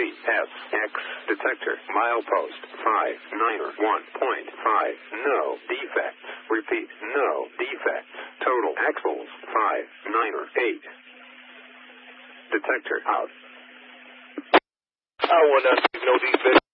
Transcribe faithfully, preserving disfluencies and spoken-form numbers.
Repeat. S X detector. Milepost five niner one point five. No defects. Repeat. No defects. Total axles five niner eight. Detector out. I want to no defects.